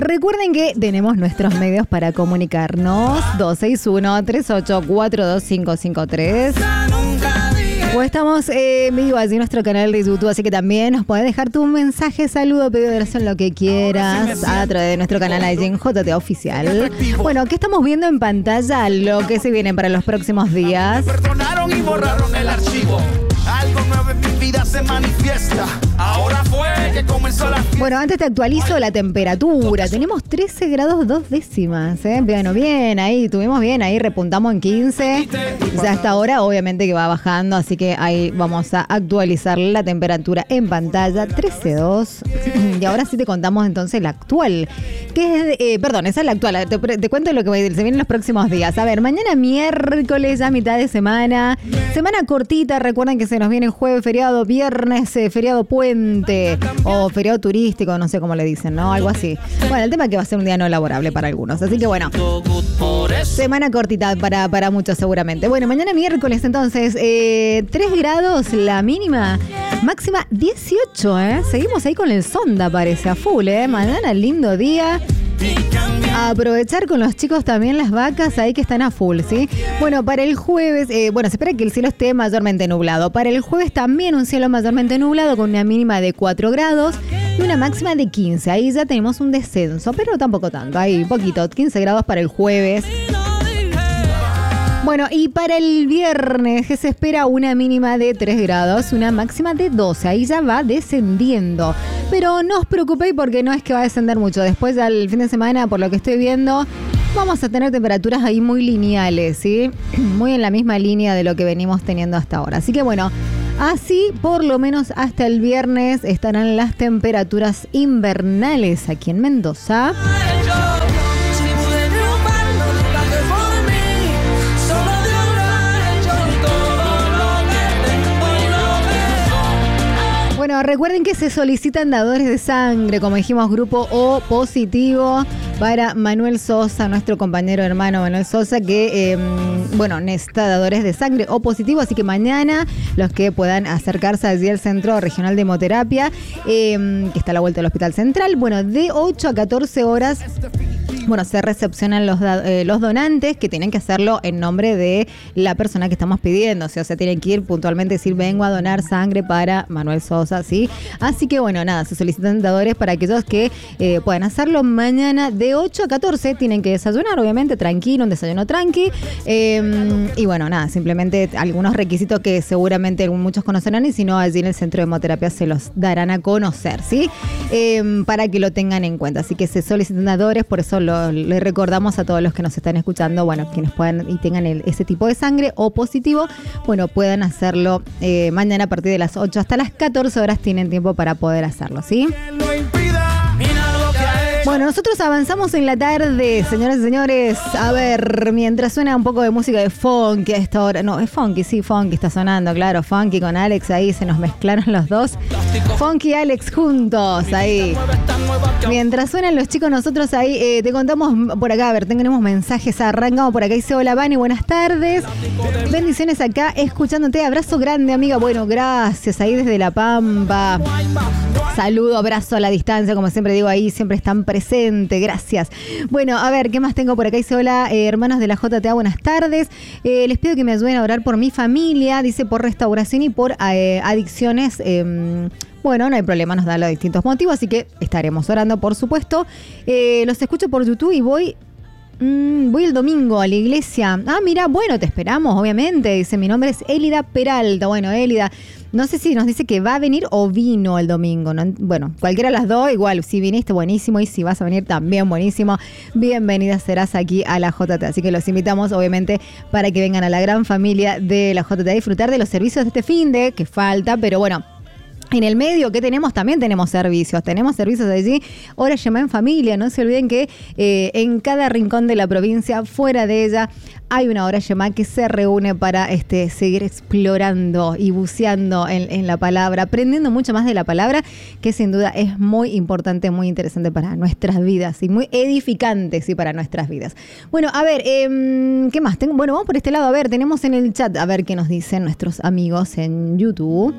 Recuerden que tenemos nuestros medios para comunicarnos. 261-3842-553. O estamos en vivo allí en nuestro canal de YouTube, así que también nos puedes dejar tu mensaje, saludo, pedido de oración, lo que quieras, a través de nuestro canal allí en JT Oficial. Bueno, ¿qué estamos viendo en pantalla? Lo que se viene para los próximos días. Perdonaron y borraron el archivo. Algo nuevo en mi vida se manifiesta. Ahora fue que comenzó la fiesta. Bueno, antes te actualizo la temperatura. Tenemos 13 grados 2 décimas, ¿eh? Bueno, bien, ahí, tuvimos bien, ahí repuntamos en 15. Ya hasta ahora, obviamente que va bajando, así que ahí vamos a actualizar la temperatura en pantalla, 13.2. Y ahora sí te contamos entonces la actual. Que es, perdón, esa es la actual. Te cuento lo que se viene en los próximos días. A ver, mañana miércoles, ya mitad de semana. Semana cortita, recuerden que se nos viene jueves, feriado, viernes, feriado puente o feriado turístico, no sé cómo le dicen, ¿no? Algo así. Bueno, el tema es que va a ser un día no laborable para algunos. Así que bueno, semana cortita para muchos seguramente. Bueno, mañana miércoles entonces, 3 grados la mínima, máxima 18, ¿eh? Seguimos ahí con el sonda, parece, a full, ¿eh? Mañana lindo día. A aprovechar con los chicos también las vacas ahí que están a full, ¿sí? Bueno, para el jueves, se espera que el cielo esté mayormente nublado. Para el jueves también un cielo mayormente nublado con una mínima de 4 grados y una máxima de 15. Ahí ya tenemos un descenso, pero tampoco tanto, ahí poquito, 15 grados para el jueves. Bueno, y para el viernes que se espera una mínima de 3 grados, una máxima de 12. Ahí ya va descendiendo. Pero no os preocupéis porque no es que va a descender mucho. Después al fin de semana, por lo que estoy viendo, vamos a tener temperaturas ahí muy lineales, ¿sí? Muy en la misma línea de lo que venimos teniendo hasta ahora. Así que bueno, así por lo menos hasta el viernes estarán las temperaturas invernales aquí en Mendoza. Bueno, recuerden que se solicitan dadores de sangre, como dijimos, grupo O positivo para Manuel Sosa, nuestro compañero hermano Manuel Sosa, que, necesita dadores de sangre O positivo, así que mañana los que puedan acercarse allí al Centro Regional de Hemoterapia, que está a la vuelta del Hospital Central, bueno, de 8 a 14 horas... Bueno, se recepcionan los donantes que tienen que hacerlo en nombre de la persona que estamos pidiendo. O sea, tienen que ir puntualmente, decir, vengo a donar sangre para Manuel Sosa, ¿sí? Así que, bueno, nada, se solicitan dadores para aquellos que puedan hacerlo mañana de 8 a 14. Tienen que desayunar, obviamente, tranquilo, un desayuno tranqui. Y, bueno, nada, simplemente algunos requisitos que seguramente muchos conocerán y si no, allí en el Centro de Hemoterapia se los darán a conocer, ¿sí? Para que lo tengan en cuenta. Así que se solicitan dadores, por eso le recordamos a todos los que nos están escuchando, bueno, quienes puedan y tengan ese tipo de sangre O positivo, bueno, puedan hacerlo mañana a partir de las 8 hasta las 14 horas tienen tiempo para poder hacerlo, ¿sí? Bueno, nosotros avanzamos en la tarde, señoras y señores. A ver, mientras suena un poco de música de funky a esta hora. No, es funky, sí, funky está sonando, claro. Funky con Alex ahí, se nos mezclaron los dos. Funky y Alex juntos, ahí. Mientras suenan los chicos, nosotros ahí te contamos por acá. A ver, tenemos mensajes, arrancamos por acá. Dice, hola, Vani, buenas tardes. Bendiciones acá, escuchándote. Abrazo grande, amiga. Bueno, gracias, ahí desde La Pampa. Saludo, abrazo a la distancia, como siempre digo, ahí siempre están presentes, gracias. Bueno, a ver, ¿qué más tengo por acá? Dice, hola, hermanos de la JTA, buenas tardes. Les pido que me ayuden a orar por mi familia, dice, por restauración y por adicciones. Bueno, no hay problema, nos da los distintos motivos, así que estaremos orando, por supuesto. Los escucho por YouTube y voy el domingo a la iglesia. Ah, mira, bueno, te esperamos, obviamente. Dice, mi nombre es Élida Peralta. Bueno, Élida, no sé si nos dice que va a venir o vino el domingo, ¿no? Bueno, cualquiera de las dos, igual, si viniste, buenísimo, y si vas a venir también, buenísimo. Bienvenida serás aquí a la JT. Así que los invitamos, obviamente, para que vengan a la gran familia de la JT a disfrutar de los servicios de este finde, que falta, pero bueno. En el medio, ¿qué tenemos? También tenemos servicios. Tenemos servicios allí. Hora Yemá en familia. No se olviden que en cada rincón de la provincia, fuera de ella, hay una Hora Yemá que se reúne para seguir explorando y buceando en la palabra, aprendiendo mucho más de la palabra, que sin duda es muy importante, muy interesante para nuestras vidas y muy edificante, sí, para nuestras vidas. Bueno, a ver, ¿qué más? Bueno, vamos por este lado. A ver, tenemos en el chat, a ver qué nos dicen nuestros amigos en YouTube.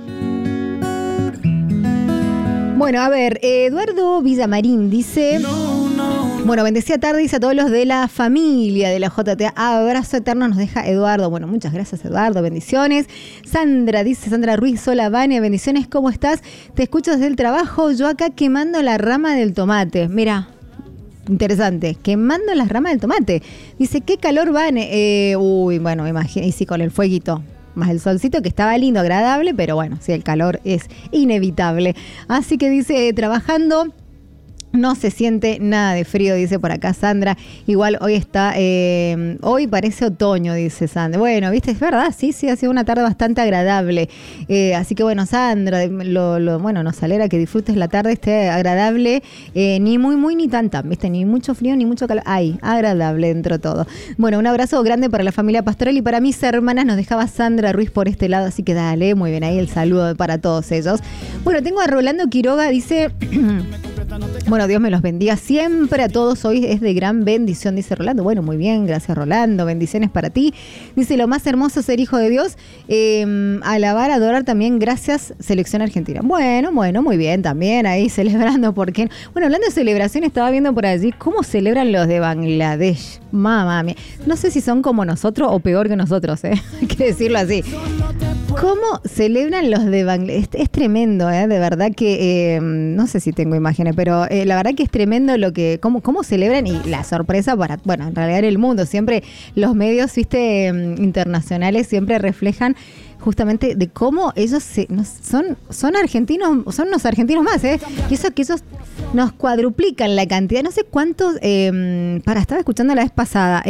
Bueno, a ver, Eduardo Villamarín dice... Bueno, bendecida tarde, dice a todos los de la familia de la JTA. Abrazo eterno nos deja Eduardo. Bueno, muchas gracias, Eduardo. Bendiciones. Sandra, dice Sandra Ruiz. Hola, Vania. Bendiciones, ¿cómo estás? Te escucho desde el trabajo. Yo acá quemando la rama del tomate. Mira, interesante. Quemando las ramas del tomate. Dice, ¿qué calor, Vane? Bueno, me imagino. Y sí, con el fueguito. Más el solcito, que estaba lindo, agradable, pero bueno, sí, el calor es inevitable. Así que dice, trabajando, no se siente nada de frío, dice por acá Sandra. Igual hoy está, hoy parece otoño, dice Sandra. Bueno, viste, es verdad, sí, ha sido una tarde bastante agradable. Así que bueno, Sandra, bueno, nos alegra que disfrutes la tarde, esté agradable, ni muy ni tan, viste, ni mucho frío, ni mucho calor. Ay, agradable dentro de todo. Bueno, un abrazo grande para la familia Pastoral y para mis hermanas, nos dejaba Sandra Ruiz por este lado, así que dale, muy bien, ahí el saludo para todos ellos. Bueno, tengo a Rolando Quiroga, dice... Bueno, Dios me los bendiga siempre a todos. Hoy es de gran bendición, dice Rolando. Bueno, muy bien, gracias Rolando. Bendiciones para ti. Dice, lo más hermoso es ser hijo de Dios. Alabar, adorar también. Gracias, Selección Argentina. Bueno, muy bien también ahí celebrando. Porque bueno, hablando de celebración, estaba viendo por allí cómo celebran los de Bangladesh. Mamá mía. No sé si son como nosotros o peor que nosotros, hay que decirlo así. ¿Cómo celebran los de Bangladesh? Es tremendo, de verdad que no sé si tengo imágenes, pero la verdad que es tremendo cómo celebran y la sorpresa para, bueno, en realidad en el mundo. Siempre los medios, viste, internacionales siempre reflejan justamente de cómo ellos son argentinos, son unos argentinos más, y eso que ellos nos cuadruplican la cantidad, no sé cuántos, estaba escuchando la vez pasada,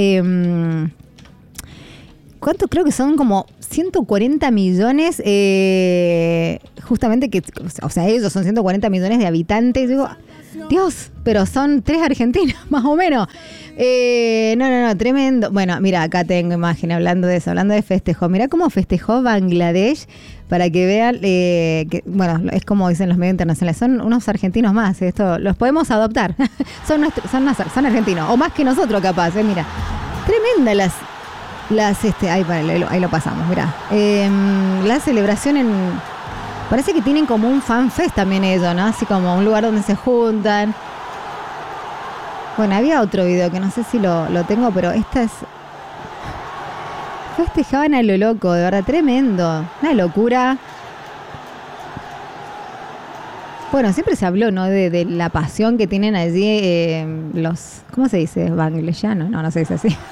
¿cuánto? Creo que son como 140 millones, justamente que, o sea, ellos son 140 millones de habitantes. Digo, Dios, pero son 3 Argentinas, más o menos. No, tremendo. Bueno, mira, acá tengo imagen hablando de eso, hablando de festejo. Mira cómo festejó Bangladesh, para que vean, que, bueno, es como dicen los medios internacionales, son unos argentinos más, esto los podemos adoptar. son argentinos, o más que nosotros capaz, mira. Tremenda ahí lo pasamos, mirá. La celebración parece que tienen como un fan fest también ellos, ¿no? Así como un lugar donde se juntan. Bueno, había otro video que no sé si lo tengo, pero esta es... Festejaban a lo loco, de verdad, tremendo. Una locura. Bueno, siempre se habló, ¿no? De la pasión que tienen allí los... ¿Cómo se dice? ¿Bangladeyanos? No se dice así.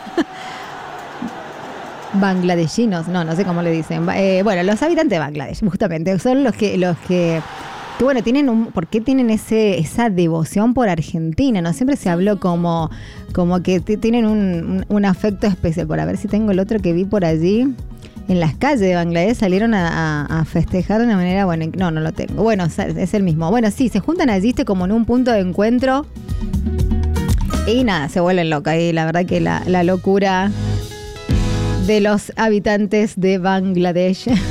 Bangladeshinos, no sé cómo le dicen. Bueno, los habitantes de Bangladesh, justamente, son los que bueno, tienen ¿por qué tienen esa devoción por Argentina? ¿No? Siempre se habló como que tienen un afecto especial. Por a ver si tengo el otro que vi por allí. En las calles de Bangladesh salieron a festejar de una manera, bueno, no lo tengo. Bueno, es el mismo. Bueno, sí, se juntan allí como en un punto de encuentro. Y nada, se vuelven locos. Y la verdad que la locura de los habitantes de Bangladesh.